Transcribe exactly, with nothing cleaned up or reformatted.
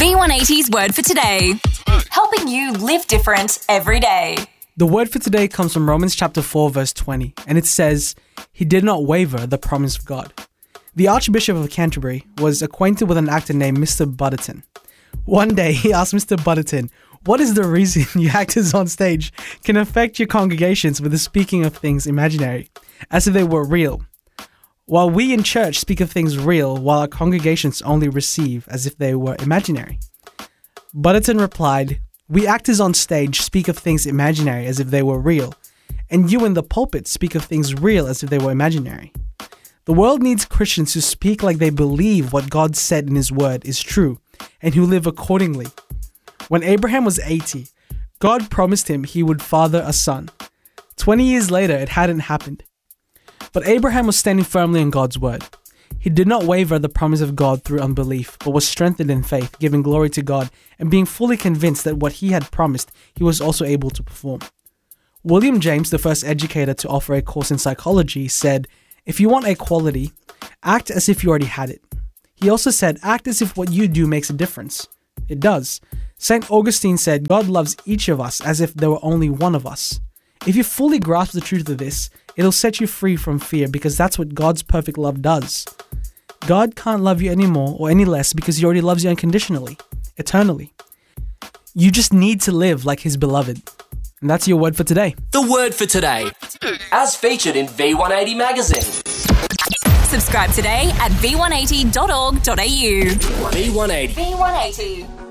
V one eighty's word for today. Helping you live different every day. The word for today comes from Romans chapter four, verse twenty, and it says, "He did not waver the promise of God." The Archbishop of Canterbury was acquainted with an actor named Mister Butterton. One day, he asked Mister Butterton, "What is the reason you actors on stage can affect your congregations with the speaking of things imaginary, as if they were real, while we in church speak of things real, while our congregations only receive as if they were imaginary?" Butterton replied, "We actors on stage speak of things imaginary as if they were real, and you in the pulpit speak of things real as if they were imaginary. The world needs Christians who speak like they believe what God said in His Word is true, and who live accordingly. When Abraham was eighty, God promised him he would father a son. Twenty years later, it hadn't happened. But Abraham was standing firmly in God's Word. He did not waver the promise of God through unbelief, but was strengthened in faith, giving glory to God, and being fully convinced that what he had promised, he was also able to perform." William James, the first educator to offer a course in psychology, said, "If you want a quality, act as if you already had it." He also said, "Act as if what you do makes a difference." It does. Saint Augustine said, "God loves each of us as if there were only one of us." If you fully grasp the truth of this, it'll set you free from fear, because that's what God's perfect love does. God can't love you any more or any less because He already loves you unconditionally, eternally. You just need to live like His beloved. And that's your word for today. The word for today, as featured in V one eighty magazine. Subscribe today at v one eighty dot org dot a u. V one eighty. V one eighty.